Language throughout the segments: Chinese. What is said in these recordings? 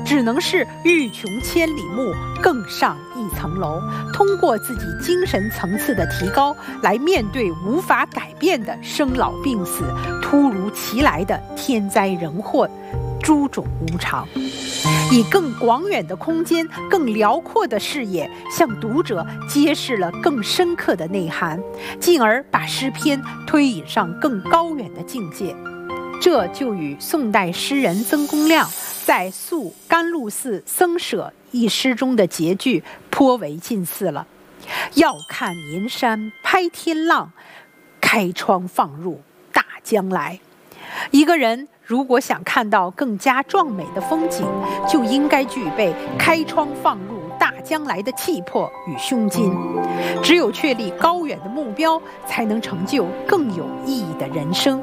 只能是欲穷千里目，更上一层楼，通过自己精神层次的提高，来面对无法改变的生老病死、突如其来的天灾人祸、诸种无常，以更广远的空间、更辽阔的视野，向读者揭示了更深刻的内涵，进而把诗篇推引上更高远的境界。这就与宋代诗人曾公亮在《宿甘露寺僧舍》一诗中的结句颇为近似了。要看银山拍天浪，开窗放入大江来。一个人如果想看到更加壮美的风景，就应该具备开窗放入大江来的气魄与胸襟。只有确立高远的目标，才能成就更有意义的人生。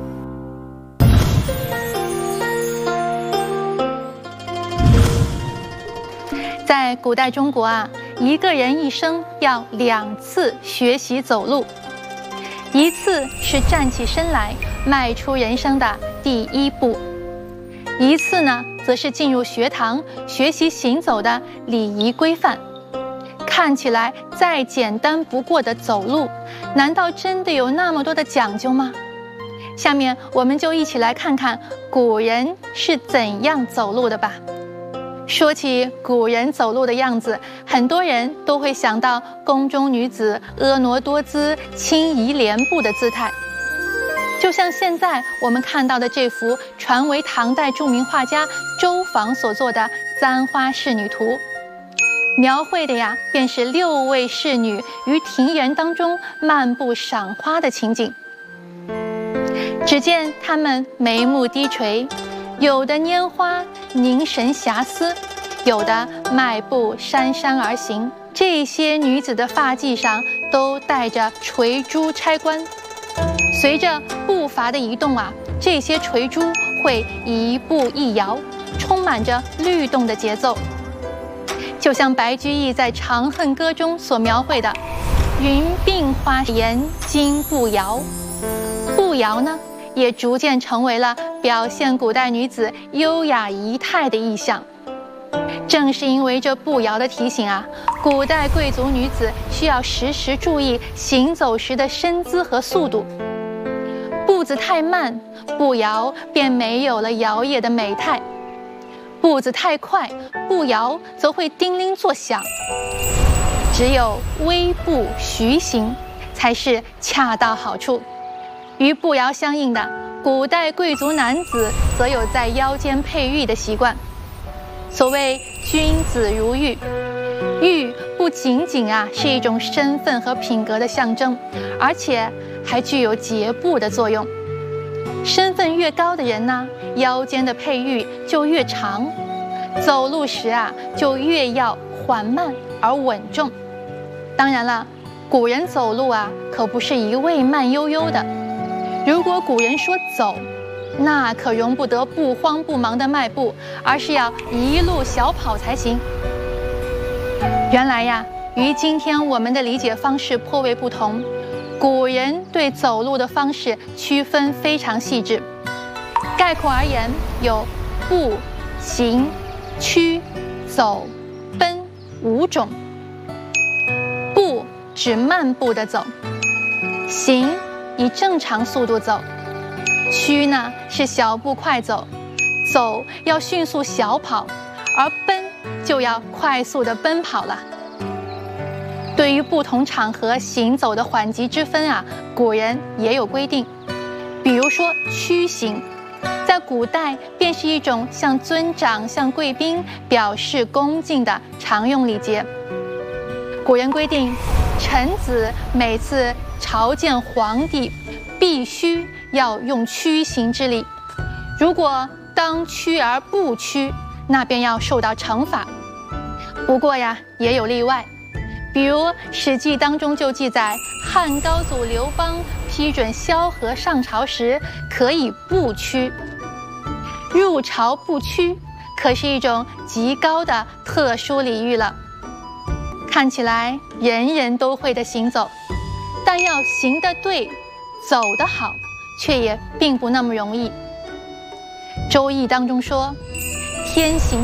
在古代中国啊，一个人一生要2次学习走路，一次是站起身来迈出人生的第一步，一次呢，则是进入学堂学习行走的礼仪规范。看起来再简单不过的走路，难道真的有那么多的讲究吗？下面我们就一起来看看古人是怎样走路的吧。说起古人走路的样子，很多人都会想到宫中女子婀娜多姿、轻移莲步的姿态，就像现在我们看到的这幅传为唐代著名画家周昉所作的《簪花仕女图》，描绘的呀便是6位仕女于庭园当中漫步赏花的情景。只见她们眉目低垂，有的拈花凝神遐思，有的迈步姗姗而行。这些女子的发髻上都带着垂珠钗冠，随着步伐的移动啊，这些垂珠会一步一摇，充满着律动的节奏，就像白居易在《长恨歌》中所描绘的“云鬓花颜金步摇”。步摇呢，也逐渐成为了表现古代女子优雅仪态的意象。正是因为这步摇的提醒啊，古代贵族女子需要时时注意行走时的身姿和速度。步子太慢，步摇便没有了摇曳的美态；步子太快，步摇则会叮铃作响。只有微步徐行，才是恰到好处。与步摇相应的，古代贵族男子则有在腰间佩玉的习惯。所谓君子如玉，玉不仅仅是一种身份和品格的象征，而且还具有节步的作用。身份越高的人呢，腰间的佩玉就越长，走路时就越要缓慢而稳重。当然了，古人走路可不是一味慢悠悠的。如果古人说走，那可容不得不慌不忙的迈步，而是要一路小跑才行。原来与今天我们的理解方式颇为不同，古人对走路的方式区分非常细致。概括而言，有步、行、趋、走、奔5种。步指慢步的走，行以正常速度走，趋呢是小步快走，走要迅速小跑，而奔就要快速的奔跑了。对于不同场合行走的缓急之分古人也有规定。比如说趋行，在古代便是一种向尊长、向贵宾表示恭敬的常用礼节。古人规定，臣子每次朝见皇帝，必须要用趋行之礼。如果当趋而不趋，那便要受到惩罚。不过也有例外，比如《史记》当中就记载，汉高祖刘邦批准萧何上朝时，可以不趋。入朝不趋，可是一种极高的特殊礼遇了。看起来人人都会的行走，但要行得对，走得好，却也并不那么容易。《周易》当中说，天行